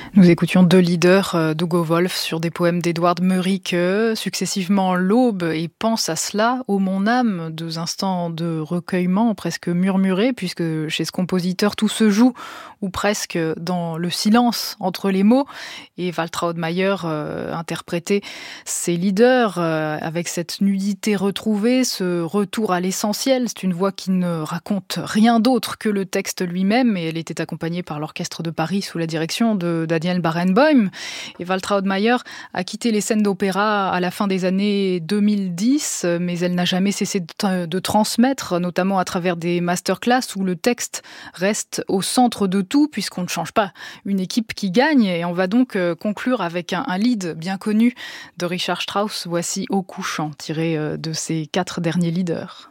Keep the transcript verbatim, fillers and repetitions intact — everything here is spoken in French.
Nous écoutions deux leaders d'Hugo Wolf sur des poèmes d'Edward Murike, successivement L'Aube et Pense à cela, ô mon âme, deux instants de recueillement presque murmurés, puisque chez ce compositeur tout se joue, ou presque dans le silence entre les mots. Et Waltraud Mayer euh, interprétait ses leaders euh, avec cette nudité retrouvée, ce retour à l'essentiel. C'est une voix qui ne raconte rien d'autre que le texte lui-même, et elle était accompagnée par l'Orchestre de Paris sous la direction de Daniel Barenboim. Et Waltraud Mayer a quitté les scènes d'opéra à la fin des années deux mille dix, mais elle n'a jamais cessé de, de transmettre, notamment à travers des masterclass où le texte reste au centre de tout, puisqu'on ne change pas une équipe qui gagne. Et on va donc conclure avec un, un lead bien connu de Richard Strauss. Voici Au couchant, tiré de ses quatre derniers leaders.